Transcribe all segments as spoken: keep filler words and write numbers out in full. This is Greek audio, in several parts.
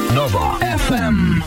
Nova εφ εμ.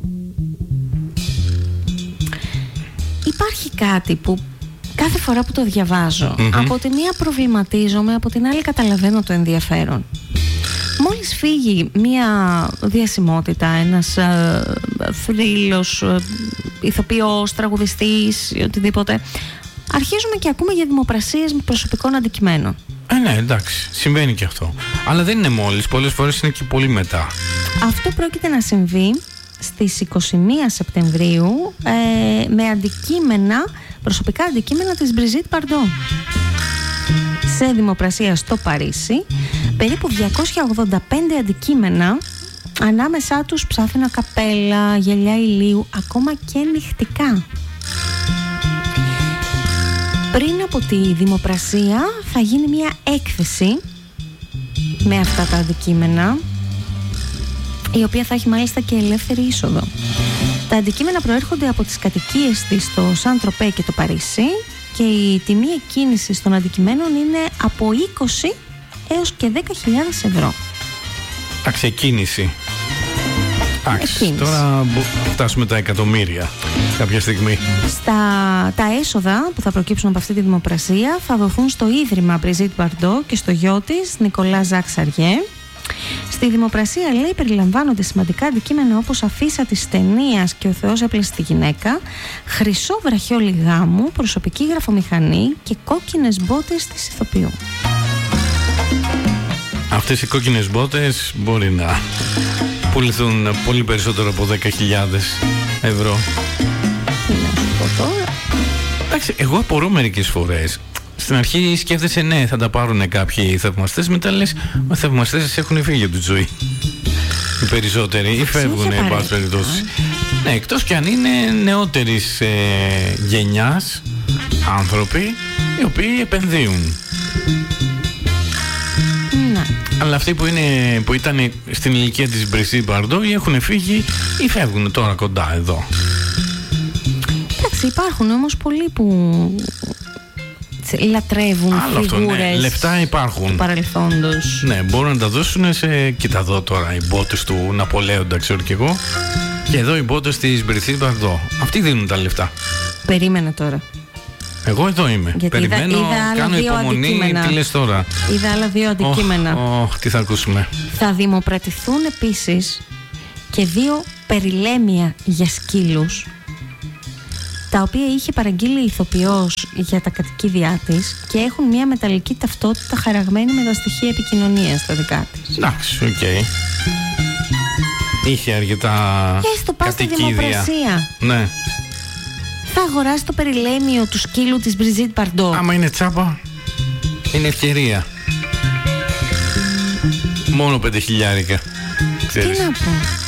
Υπάρχει κάτι που κάθε φορά που το διαβάζω, mm-hmm. από τη μία προβληματίζομαι, από την άλλη καταλαβαίνω το ενδιαφέρον. Μόλις φύγει μία διασημότητα, ένας ε, θρύλος, ε, ηθοποιός, τραγουδιστής ή οτιδήποτε, αρχίζουμε και ακούμε για δημοπρασίες με προσωπικών αντικειμένων. Ε, ναι, εντάξει, συμβαίνει και αυτό. Αλλά δεν είναι μόλις, πολλές φορές είναι και πολύ μετά. Αυτό πρόκειται να συμβεί στις είκοσι μία Σεπτεμβρίου ε, με αντικείμενα, προσωπικά αντικείμενα της Μπριζίτ Μπαρντό. Σε δημοπρασία στο Παρίσι, περίπου διακόσια ογδόντα πέντε αντικείμενα, ανάμεσά τους ψάφινα καπέλα, γυαλιά ηλίου, ακόμα και νυχτικά. Πριν από τη δημοπρασία θα γίνει μια έκθεση με αυτά τα αντικείμενα, η οποία θα έχει μάλιστα και ελεύθερη είσοδο. Τα αντικείμενα προέρχονται από τις κατοικίες της στο Σαν Τροπέ και το Παρίσι και η τιμή εκκίνησης των αντικειμένων είναι από είκοσι έως και δέκα χιλιάδες ευρώ. Εντάξει, εκκίνηση. Εντάξει, τώρα φτάσουμε τα εκατομμύρια κάποια στιγμή. Στα, τα έσοδα που θα προκύψουν από αυτή τη δημοπρασία θα δοθούν στο Ίδρυμα Μπριζίτ Μπαρντό και στο γιο της Νικολά Ζακ Σαριέ. Στη δημοπρασία, λέει, περιλαμβάνονται σημαντικά αντικείμενα όπως αφίσα της ταινίας «Και ο Θεός έπλασε τη γυναίκα», χρυσό βραχιόλι γάμου, προσωπική γραφομηχανή και κόκκινες μπότες της ηθοποιού. Αυτές οι κόκκινες μπότες μπορεί να πουληθούν πολύ περισσότερο από δέκα χιλιάδες ευρώ. Τι να σου πω τώρα. Εντάξει, εγώ απορώ μερικές φορές. Στην αρχή σκέφτεσαι, ναι, θα τα πάρουν κάποιοι θαυμαστές. Μετά λες, μα θαυμαστές έχουν φύγει από τη ζωή. Οι περισσότεροι ή φεύγουν, εν πάση περιπτώσει. Ναι, εκτός κι αν είναι νεότερης ε, γενιάς άνθρωποι οι οποίοι επενδύουν. Ναι. Αλλά αυτοί που, είναι, που ήταν στην ηλικία της Μπριζίτ Μπαρντό ή έχουν φύγει ή φεύγουν τώρα κοντά εδώ. Εντάξει, υπάρχουν όμως πολλοί που λατρεύουν άλλο φιγούρες αυτό, ναι. Λεφτά υπάρχουν του παρελθόντος. Ναι, μπορούν να τα δώσουν σε... Κοίτα εδώ τώρα οι μπότες του Ναπολέοντα, ξέρω κι εγώ. Και εδώ οι μπότες της Μπριζίτ Μπαρντό. Αυτοί δίνουν τα λεφτά. Περίμενε τώρα. Εγώ εδώ είμαι. Γιατί περιμένω, είδα, είδα κάνω υπομονή. Τι λες τώρα? Είδα άλλα δύο αντικείμενα. Oh, oh, τι θα ακούσουμε? Θα δημοπρατηθούν επίσης και δύο περιλέμια για σκύλους, τα οποία είχε παραγγείλει η ηθοποιός για τα κατοικίδια της και έχουν μια μεταλλική ταυτότητα χαραγμένη με τα στοιχεία επικοινωνίας στα δικά της. Εντάξει, οκ. Okay. Είχε αρκετά και στο πας στη δημοπρασία. Ναι. Θα αγοράσει το περιλέμιο του σκύλου της Μπριζίτ Μπαρντό. Άμα είναι τσάπα, είναι ευκαιρία. Μόνο πέντε χιλιάρικα. Τι να πω.